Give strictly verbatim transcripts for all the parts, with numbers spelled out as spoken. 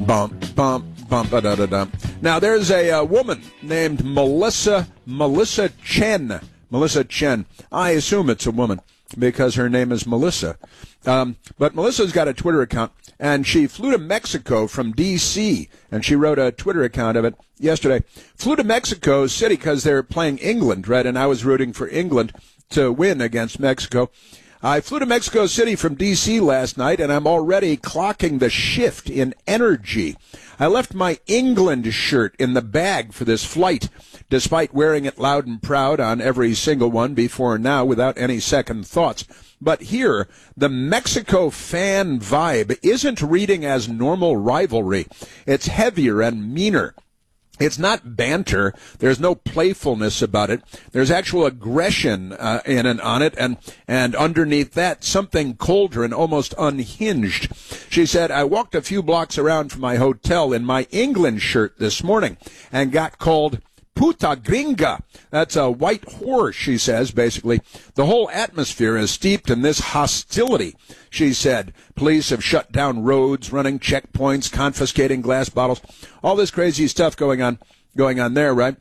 Bump, bump, bump, da da da da. Now, there's a uh, woman named Melissa, Melissa Chen. Melissa Chen. I assume it's a woman because her name is Melissa. Um, but Melissa's got a Twitter account, and she flew to Mexico from D C, and she wrote a Twitter account of it yesterday. Flew to Mexico City because they're playing England, right? And I was rooting for England to win against Mexico. I flew to Mexico City from D C last night, and I'm already clocking the shift in energy. I left my England shirt in the bag for this flight, despite wearing it loud and proud on every single one before now without any second thoughts. But here, the Mexico fan vibe isn't reading as normal rivalry. It's heavier and meaner. It's not banter. There's no playfulness about it. There's actual aggression uh, in and on it, and and underneath that, something colder and almost unhinged. She said, I walked a few blocks around from my hotel in my England shirt this morning and got called puta gringa. That's a white whore, she says, basically. The whole atmosphere is steeped in this hostility, she said. Police have shut down roads, running checkpoints, confiscating glass bottles, all this crazy stuff going on, going on there, right?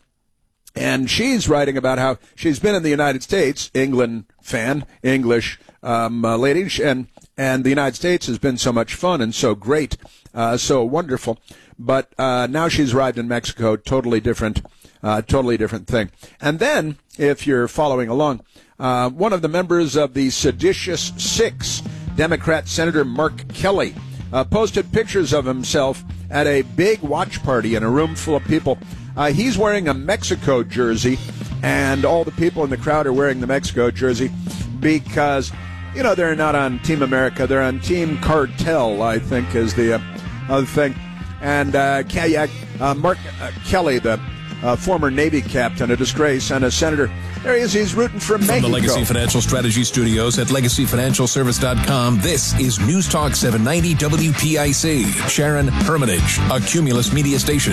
And she's writing about how she's been in the United States, England fan, English um, uh, lady, and, and the United States has been so much fun and so great, uh, so wonderful. But uh, now she's arrived in Mexico, totally different Uh, totally different thing. And then, if you're following along, uh, one of the members of the seditious six, Democrat Senator Mark Kelly, uh, posted pictures of himself at a big watch party in a room full of people. Uh, he's wearing a Mexico jersey, and all the people in the crowd are wearing the Mexico jersey because, you know, they're not on Team America. They're on Team Cartel, I think, is the uh, other thing. And uh, uh, Mark uh, Kelly, the Uh, former Navy captain, a disgrace, and a senator. There he is. He's rooting for Mexico. From the Legacy Financial Strategy Studios at legacy financial service dot com, this is News Talk seven ninety W P I C. Sharon Hermitage, a Cumulus media station.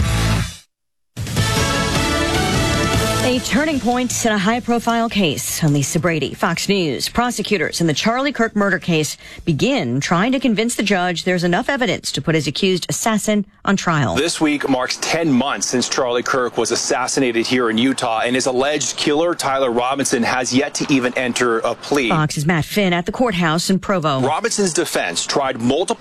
A turning point in a high-profile case. I'm Lisa Brady, Fox News. Prosecutors in the Charlie Kirk murder case begin trying to convince the judge there's enough evidence to put his accused assassin on trial. This week marks ten months since Charlie Kirk was assassinated here in Utah, and his alleged killer, Tyler Robinson, has yet to even enter a plea. Fox's Matt Finn at the courthouse in Provo. Robinson's defense tried multiple